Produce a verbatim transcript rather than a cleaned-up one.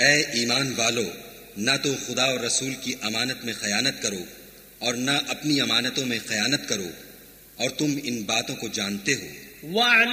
ए ईमान वालो, न तो खुदा और रसूल की अमानत में खयानत करो और न अपनी अमानतों में खयानत करो, और तुम इन बातों को जानते हो।